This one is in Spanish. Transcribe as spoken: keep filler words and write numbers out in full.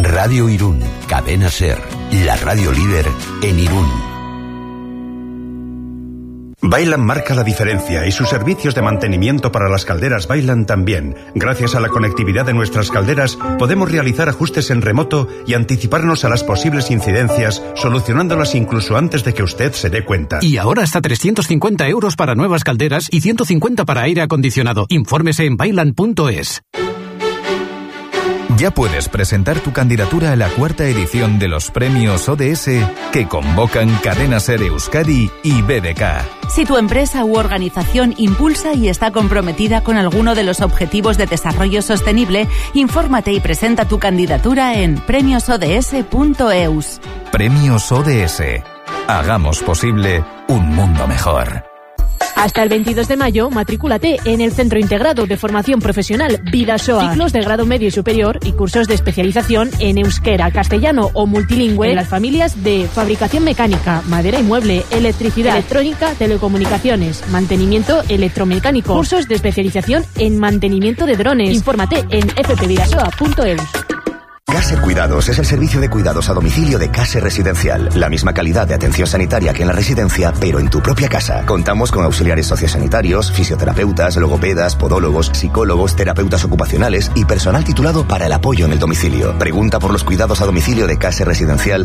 Radio Irún, Cadena Ser, la radio líder en Irún. Vaillant marca la diferencia y sus servicios de mantenimiento para las calderas Vaillant también. Gracias a la conectividad de nuestras calderas podemos realizar ajustes en remoto y anticiparnos a las posibles incidencias, solucionándolas incluso antes de que usted se dé cuenta. Y ahora hasta trescientos cincuenta euros para nuevas calderas y ciento cincuenta para aire acondicionado. Infórmese en vaillant punto es. Ya puedes presentar tu candidatura a la cuarta edición de los premios O D S que convocan Cadena Ser Euskadi y B D K. Si tu empresa u organización impulsa y está comprometida con alguno de los objetivos de desarrollo sostenible, infórmate y presenta tu candidatura en premios o d s punto e u s. Premios O D S. Hagamos posible un mundo mejor. Hasta el veintidós de mayo, matrículate en el Centro Integrado de Formación Profesional Bidasoa. Ciclos de grado medio y superior y cursos de especialización en euskera, castellano o multilingüe en las familias de fabricación mecánica, madera y mueble, electricidad, electrónica, telecomunicaciones, mantenimiento electromecánico, cursos de especialización en mantenimiento de drones. Infórmate en f p bidasoa punto e u s. Caser Cuidados es el servicio de cuidados a domicilio de Caser Residencial. La misma calidad de atención sanitaria que en la residencia, pero en tu propia casa. Contamos con auxiliares sociosanitarios, fisioterapeutas, logopedas, podólogos, psicólogos, terapeutas ocupacionales y personal titulado para el apoyo en el domicilio. Pregunta por los cuidados a domicilio de Caser Residencial